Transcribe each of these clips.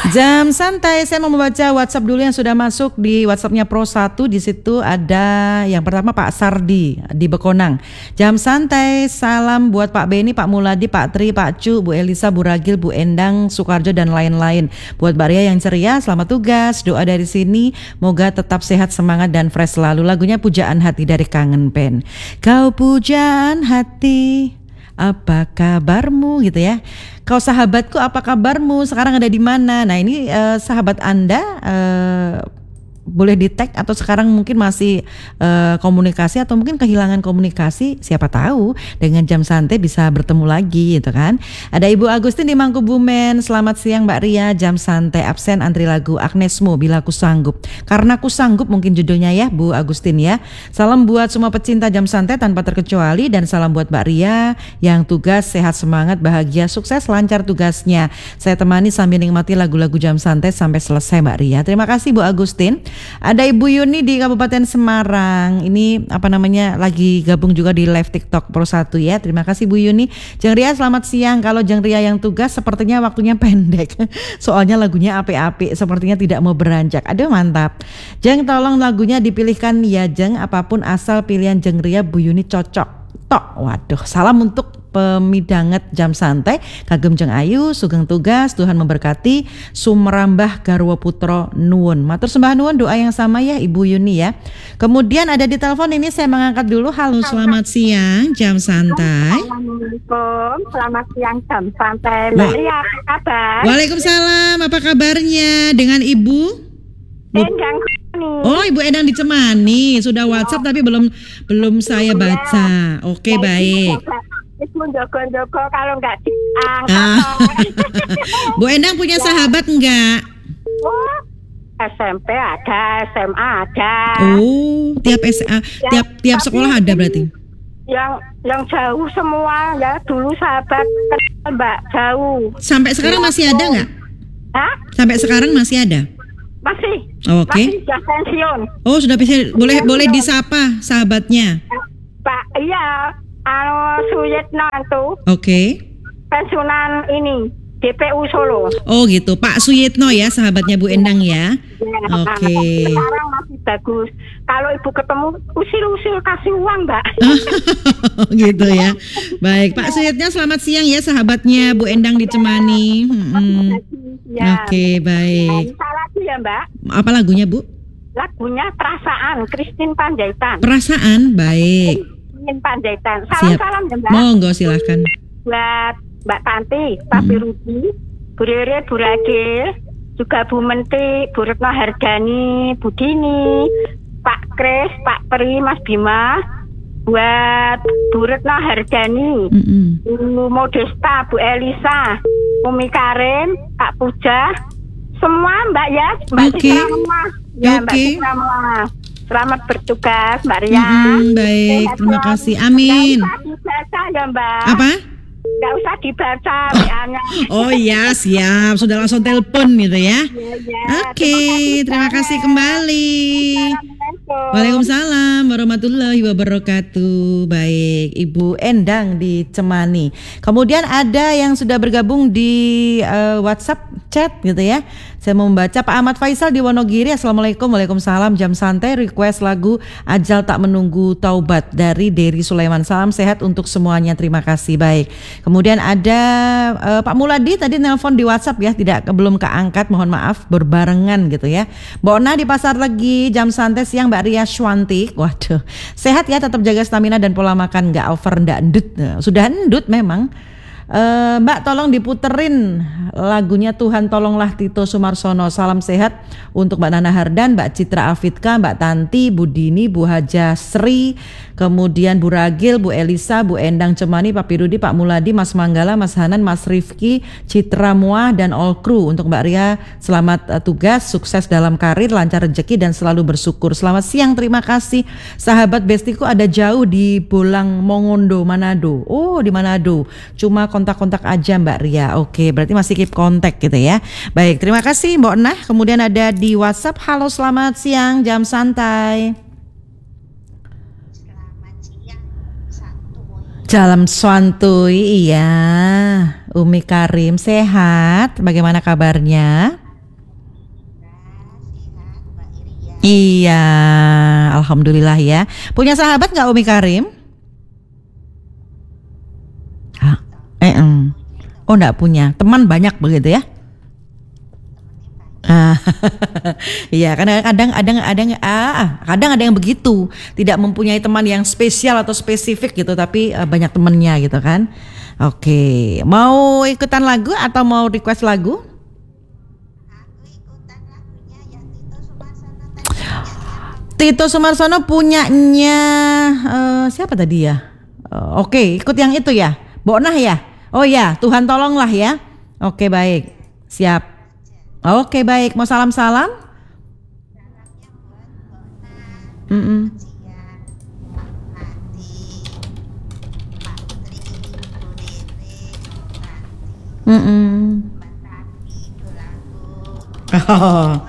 Jam santai, saya mau membaca WhatsApp dulu yang sudah masuk di WhatsAppnya Pro 1. Di situ ada yang pertama Pak Sardi di Bekonang. Jam santai, salam buat Pak Beni, Pak Muladi, Pak Tri, Pak Cu, Bu Elisa, Bu Ragil, Bu Endang, Sukarjo dan lain-lain. Buat Mbak Ria yang ceria, selamat tugas. Doa dari sini, moga tetap sehat, semangat dan fresh selalu. Lagunya Pujaan Hati dari Kangen Band. Kau pujaan hati, apa kabarmu gitu ya. Kau sahabatku apa kabarmu, sekarang ada di mana? Nah ini sahabat Anda boleh di tag atau sekarang mungkin masih komunikasi atau mungkin kehilangan komunikasi, siapa tahu dengan jam santai bisa bertemu lagi gitu kan. Ada Ibu Agustin di Mangkubumen, selamat siang Mbak Ria, jam santai absen antri lagu Agnesmo Bila Ku Sanggup. Karena Ku Sanggup mungkin judulnya ya Bu Agustin ya. Salam buat semua pecinta jam santai tanpa terkecuali dan salam buat Mbak Ria yang tugas sehat, semangat, bahagia, sukses, lancar tugasnya. Saya temani sambil nikmati lagu-lagu jam santai sampai selesai Mbak Ria. Terima kasih Bu Agustin. Ada Ibu Yuni di Kabupaten Semarang. Ini lagi gabung juga di live TikTok Pro 1 ya. Terima kasih Bu Yuni. Jeng Ria selamat siang. Kalau Jeng Ria yang tugas sepertinya waktunya pendek. Soalnya lagunya api-api, sepertinya tidak mau beranjak. Aduh mantap. Jeng tolong lagunya dipilihkan ya Jeng, apapun asal pilihan Jeng Ria Bu Yuni cocok. Tok. Waduh, salam untuk pemidanget jam santai, kagem Jeng Ayu, sugeng tugas, Tuhan memberkati, sumrambah garwa putro nuwun. Matur sembah nuwun, doa yang sama ya Ibu Yuni ya. Kemudian ada di telepon ini saya mengangkat dulu. Halo, selamat siang jam santai. Assalamualaikum, selamat siang jam santai. Mbak Ria, apa kabar? Waalaikumsalam, apa kabarnya dengan Ibu? Endang. Oh, Ibu Endang di Cemani, sudah WhatsApp tapi belum saya baca. Oke, baik. Itu jogo-jogo kalau nggak diangkat. Bu Endang punya sahabat enggak? Oh, SMP ada, SMA ada. Oh, tiap sekolah ada berarti? Yang jauh semua ya, dulu sahabat Mbak jauh. Sampai sekarang masih ada nggak? Hah? Sampai sekarang masih ada? Masih. Oke. Masih sudah pensiun. Oh, sudah pensiun. Boleh disapa sahabatnya? Pak, iya. Suyetno itu. Oke. Pensiunan ini DPU Solo. Oh gitu, Pak Suyitno ya, sahabatnya Bu Endang ya. Oke. Sekarang masih bagus. Kalau Ibu ketemu usil-usil kasih uang, Mbak. Gitu ya. Baik, Pak Suyitno selamat siang ya, sahabatnya Bu Endang di Cemani. Ya. Oke, baik. Bisa lagi ya, Mbak. Apa lagunya Bu? Lagunya Perasaan, Christine Panjaitan. Perasaan, baik. Christine Panjaitan. Salam-salam ya, Mbak. Monggo silahkan. Buat Mbak Tanti, Pak Birudi, Bu Rere, Bu Ragil, juga Bu Menti, Bu Retno Hardani, Bu Dini, Pak Kris, Pak Pri, Mas Bima, buat Bu Retno Hardani, Bu Modesta, Bu Elisa, Umi Karim, Pak Puja, semua Mbak ya, Mbak Citra Rumah, ya Mbak Citra Rumah. Selamat bertugas Mbak Ria. Baik, terima kasih. Amin. Nggak usah dibaca ya Mbak. Apa? Nggak usah dibaca WA-nya. Oh iya, siap. Sudah langsung telepon gitu ya. Oke, terima kasih kembali. Waalaikumsalam warahmatullahi wabarakatuh. Baik, Ibu Endang di Cemani. Kemudian ada yang sudah bergabung di WhatsApp chat gitu ya. Saya mau membaca Pak Ahmad Faisal di Wonogiri. Assalamualaikum, waalaikumsalam. Jam santai request lagu Ajal Tak Menunggu Taubat dari Dery Sulaiman. Salam sehat untuk semuanya. Terima kasih. Baik. Kemudian ada Pak Muladi tadi nelpon di WhatsApp ya, belum keangkat. Mohon maaf berbarengan gitu ya. Mbak Ona di Pasar Legi, jam santai siang Mbak Ria Shwanti. Waduh. Sehat ya, tetap jaga stamina dan pola makan, enggak over, enggak endut. Sudah endut memang. Mbak tolong diputerin lagunya Tuhan Tolonglah Tito Sumarsono. Salam sehat untuk Mbak Nana Hardan, Mbak Citra Afidka, Mbak Tanti, Bu Dini, Bu Haja Sri, kemudian Bu Ragil, Bu Elisa, Bu Endang Cemani, Pak Pirudi, Pak Muladi, Mas Manggala, Mas Hanan, Mas Rifki, Citra Muah dan all crew. Untuk Mbak Ria selamat tugas, sukses dalam karir, lancar rezeki dan selalu bersyukur. Selamat siang, terima kasih. Sahabat bestiku ada jauh di Bolang Mongondo, Manado. Oh di Manado, cuma kontak-kontak aja Mbak Ria. Oke, berarti masih keep kontak gitu ya. Baik, terima kasih Mbak Nah. Kemudian ada di WhatsApp, halo selamat siang, jam santai. Jalam santuy, iya. Umi Karim sehat, bagaimana kabarnya? Iya, alhamdulillah ya. Punya sahabat nggak Umi Karim? Hah? Oh, nggak punya. Teman banyak begitu ya? Ah, iya, kadang-kadang kadang ada yang begitu, tidak mempunyai teman yang spesial atau spesifik gitu, tapi banyak temennya gitu kan. Oke, mau ikutan lagu atau mau request lagu? Tito Sumarsono punyanya siapa tadi ya? Oke, ikut yang itu ya, Bonah ya. Oh ya, Tuhan tolonglah ya. Oke baik, siap. Oke baik, mau salam-salam? Mm-mm. Mm-mm. Oh,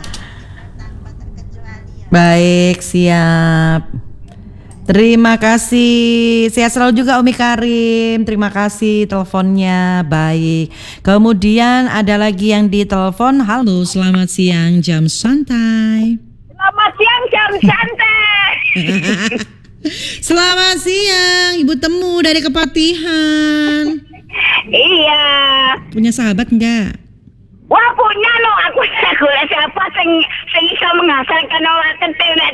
baik, siap. Terima kasih. Sehat selalu juga Umi Karim. Terima kasih teleponnya. Baik. Kemudian ada lagi yang ditelepon. Halo, selamat siang jam santai. Selamat siang jam santai. Selamat siang Ibu Temu dari Kepatihan. Iya. Punya sahabat enggak? Wah punya no, aku siapa sing iso menghasilkan olah kentil nek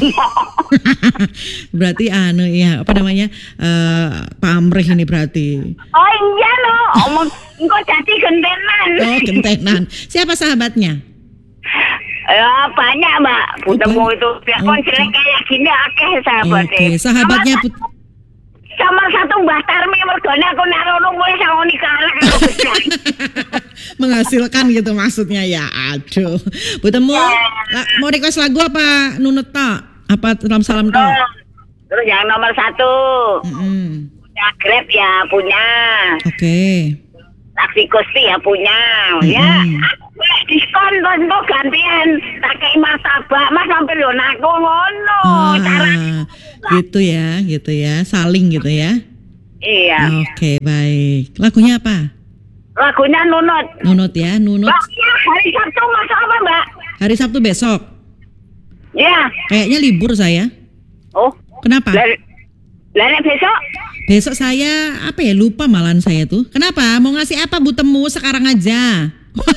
Berarti ya apa namanya pamrih ini berarti. Oh iya no, omong engko jadi gentenan. Oh gentenan. Siapa sahabatnya? Ya banyak mbak, Butemu itu biar konseleng kayak gini akeh sahabatnya. Oke, sahabatnya sama satu Mbah Tarmi mergone aku narono kowe sawoni kalek. Menghasilkan gitu maksudnya ya. Aduh. Bu Temu, mau request lagu apa nunut tok? Apa salam tok? Terus yang nomor 1. Punya Grab ya punya. Oke. Taksi Gusti ya punya. Ya. Diskon kok gantian tak kei martabak Mas mampir yo naku ngono. Gitu ya, saling gitu ya. Iya. Oke, baik. Lagunya apa? Lagunya Nunut. Nunut ya, Nunut. Lagunya hari Sabtu Mas apa, Mbak? Hari Sabtu besok. Ya. Kayaknya libur saya. Oh. Kenapa? Lah besok? Besok saya apa ya? Lupa malahan saya tuh. Kenapa? Mau ngasih apa Bu Temu sekarang aja?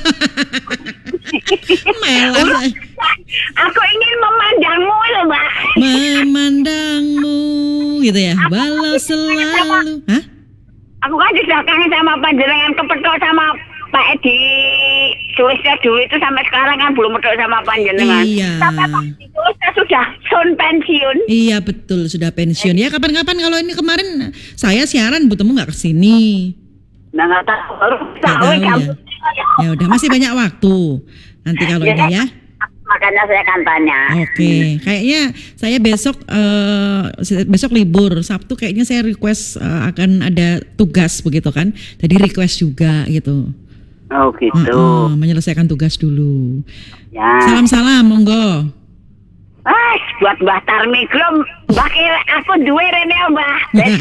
Melah. Aku ingin memandangmu loh Mbak. Memandangmu gitu ya. Walau selalu. Hah? Aku kan sudah kangen sama panjenengan kepethuk sama Pak Edi. Suwisnya dulu itu sampai sekarang kan belum metok sama panjenengan. Iya. Sampai Pak Edi sudah sun pensiun. Iya betul sudah pensiun. Ya kapan-kapan kalau ini kemarin saya siaran Bu Temu nggak kesini. Nah nggak tahu ya. Ya udah masih banyak waktu. Nanti kalau ini ya. Makanya saya akan tanya. Oke, kayaknya saya besok libur. Sabtu kayaknya saya request akan ada tugas begitu kan. Jadi request juga gitu. Oh gitu. Menyelesaikan tugas dulu. Ya. Salam-salam, monggo. Buat Mbah Tarmi Glom, bakil aku duwe rene Mbah.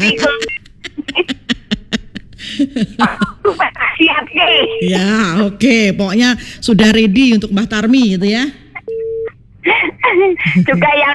Siap deh. Ya, oke. Pokoknya sudah ready untuk Mbah Tarmi gitu ya. Juga yang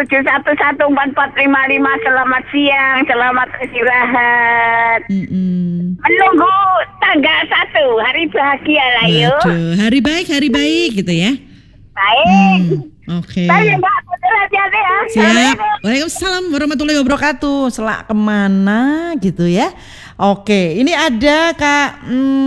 7114455 selamat siang, selamat istirahat. Menunggu tanggal 1 hari bahagia lah yuk. Hari baik gitu ya. Baik. Oke. Saya Mbak hati-hati ya. Siap. Waalaikumsalam warahmatullahi wabarakatuh. Selak kemana gitu ya. Oke, ini ada Kak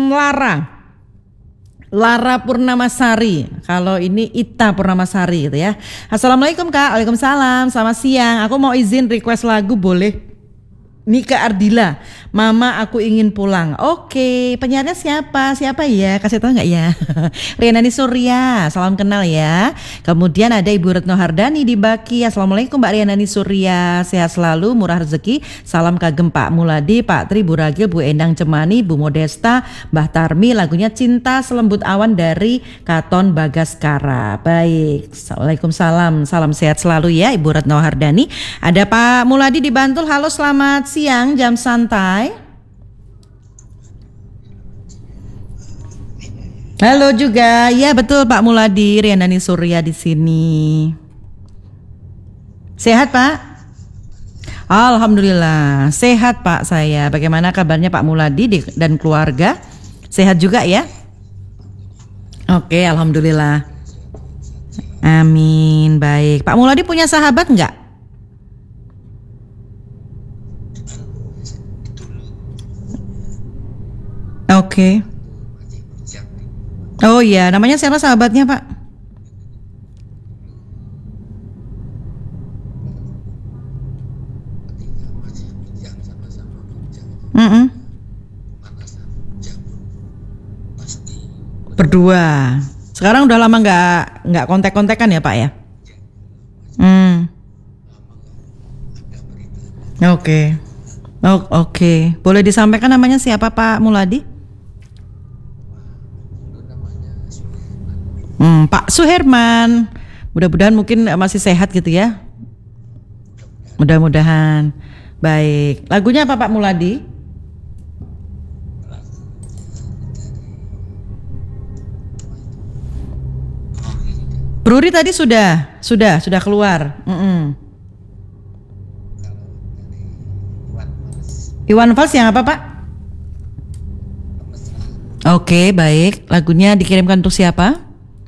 Lara Purnamasari. Kalau ini Ita Purnamasari gitu ya. Assalamualaikum Kak. Waalaikumsalam. Selamat siang. Aku mau izin request lagu boleh? Nika Ardila, Mama aku ingin pulang. Oke, penyiarnya siapa? Siapa ya? Kasih tahu nggak ya? Rianani Surya, salam kenal ya. Kemudian ada Ibu Retno Hardani di Baki. Assalamualaikum Mbak Rianani Surya, sehat selalu, murah rezeki. Salam kagem Pak Muladi, Pak Tri, Bu Ragil, Bu Endang Cemani, Bu Modesta, Mbah Tarmi. Lagunya Cinta Selembut Awan dari Katon Bagaskara. Baik, Waalaikumsalam, salam sehat selalu ya Ibu Retno Hardani. Ada Pak Muladi di Bantul. Halo, selamat siang, jam santai. Halo juga, ya betul Pak Muladi, Rianani Surya di sini. Sehat Pak? Alhamdulillah sehat Pak saya. Bagaimana kabarnya Pak Muladi dan keluarga? Sehat juga ya? Oke, alhamdulillah. Amin, baik. Pak Muladi punya sahabat nggak? Oke. Oh iya, namanya siapa sahabatnya Pak? Mm-mm. Berdua. Sekarang udah lama nggak kontak-kontakan ya Pak ya? Hmm. Oke. Oh, oke. Boleh disampaikan namanya siapa Pak Muladi? Pak Suherman. Mudah-mudahan mungkin masih sehat gitu ya. Mudah-mudahan. Baik. Lagunya apa Pak Muladi? Bruri tadi sudah keluar. Iwan Fals yang apa Pak? Oke, baik. Lagunya dikirimkan untuk siapa?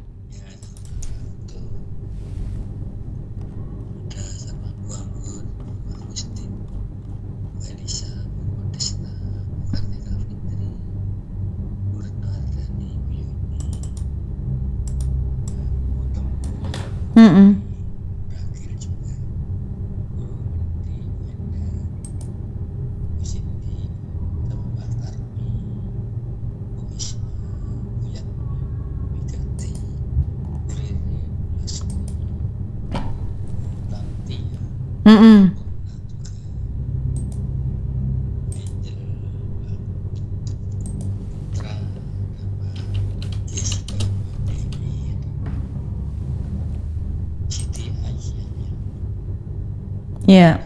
Ya.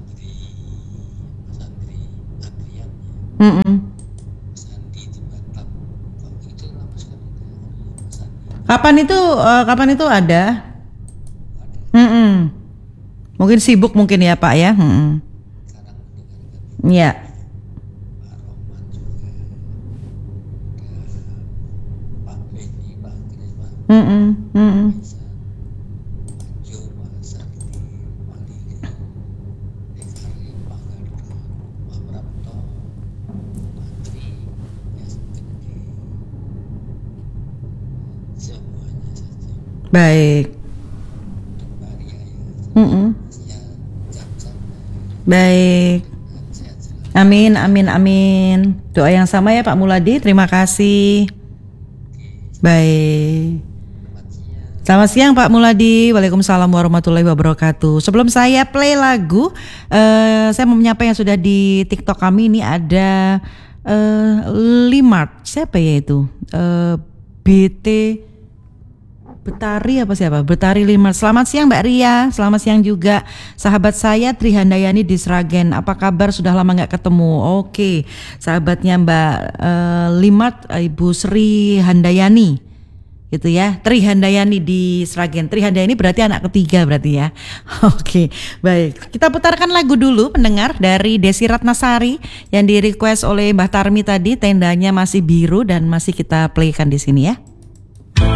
Kapan itu ada? Mungkin sibuk mungkin ya Pak ya. Ya. Baik. Baik. Amin, amin, amin. Doa yang sama ya Pak Muladi. Terima kasih. Baik. Selamat siang Pak Muladi. Waalaikumsalam warahmatullahi wabarakatuh. Sebelum saya play lagu, saya mau menyapa yang sudah di TikTok kami. Ini ada Limart. Siapa ya itu? BT Betari apa siapa? Betari Limart. Selamat siang Mbak Ria. Selamat siang juga sahabat saya Tri Handayani di Sragen. Apa kabar? Sudah lama nggak ketemu. Oke, sahabatnya Mbak Limart, Ibu Sri Handayani. Gitu ya, Tri Handayani di Sragen. Tri Handayani berarti anak ketiga berarti ya. Oke, baik. Kita putarkan lagu dulu pendengar dari Desi Ratnasari yang di request oleh Mbah Tarmi tadi. Tendanya masih biru dan masih kita playkan di sini ya.